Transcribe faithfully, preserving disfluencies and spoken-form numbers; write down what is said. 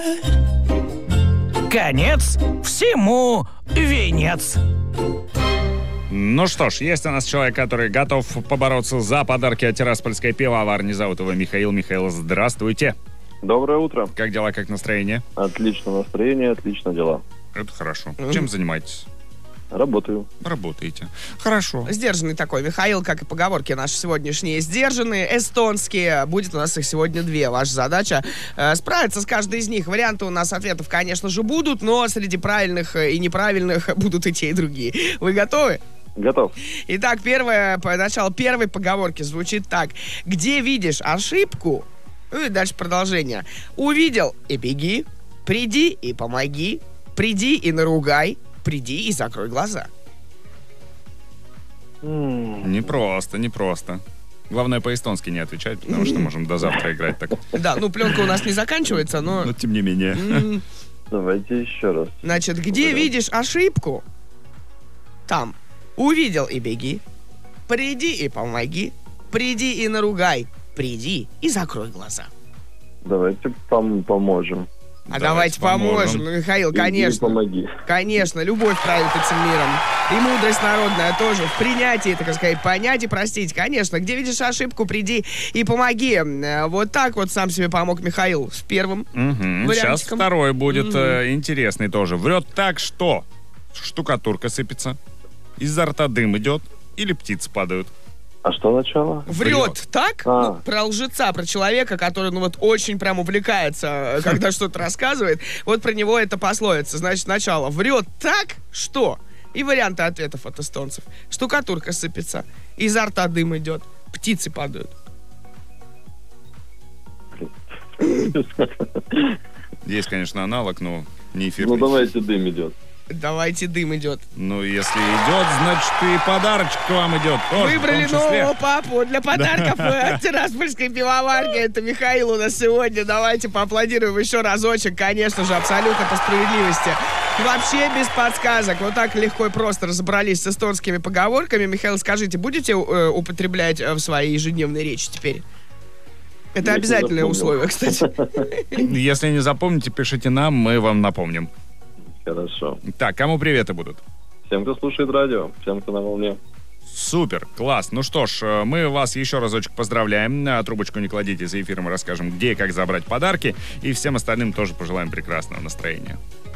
Конец всему венец. Ну что ж, есть у нас человек, который готов побороться за подарки от Тираспольской пивоварни. Зовут его Михаил. Михаил, здравствуйте. Доброе утро. Как дела, как настроение? Отлично настроение, отлично дела. Это хорошо. Чем занимаетесь? Работаю. Работаете. Хорошо. Сдержанный такой Михаил, как и поговорки наши сегодняшние сдержанные, эстонские. Будет у нас их сегодня две. Ваша задача э, справиться с каждой из них. Варианты у нас ответов, конечно же, будут, но среди правильных и неправильных будут и те, и другие. Вы готовы? Готов. Итак, первое, по начало первой поговорки звучит так. Где видишь ошибку, ну и дальше продолжение. Увидел и беги, приди и помоги, приди и наругай, приди и закрой глаза. Непросто, непросто. Главное, по-эстонски не отвечать, потому что можем до завтра играть так. Да, ну пленка у нас не заканчивается, но... Но тем не менее. Давайте еще раз. Значит, где видишь ошибку, там увидел и беги, приди и помоги, приди и наругай, приди и закрой глаза. Давайте пом- поможем. А давайте, давайте поможем. поможем. Ну, Михаил, конечно. Помоги. Конечно, любовь правит этим миром. И мудрость народная тоже. В принятии, так сказать, понять и простить. Конечно, где видишь ошибку, приди и помоги. Вот так вот сам себе помог Михаил с первым угу. Сейчас второй будет угу. э, интересный тоже. Врет так, что штукатурка сыпется, изо рта дым идет или птицы падают. А что начало? Врет, Врет. так? А. Ну, про лжеца, про человека, который, ну, вот очень прям увлекается, когда что-то рассказывает. Вот про него эта пословица. Значит, начало. Врет так, что? И варианты ответов от эстонцев. Штукатурка сыпется, изо рта дым идет, птицы падают. Есть, конечно, аналог, но не эфирный. Ну, давайте дым идет. Давайте дым идет. Ну, если идет, значит, и подарочек к вам идет. Тоже, выбрали нового папу для подарков от Тираспольской пивоварни. Это Михаил у нас сегодня. Давайте поаплодируем еще разочек. Конечно же, абсолютно по справедливости. Вообще без подсказок. Вот так легко и просто разобрались с эстонскими поговорками. Михаил, скажите, будете э, употреблять в своей ежедневной речи теперь? Это Я обязательное условие, кстати. Если не запомните, пишите нам, мы вам напомним. Хорошо. Так, кому приветы будут? Всем, кто слушает радио, всем, кто на волне. Супер, класс. Ну что ж, мы вас еще разочек поздравляем. Трубочку не кладите, за эфиром расскажем, где и как забрать подарки. И всем остальным тоже пожелаем прекрасного настроения.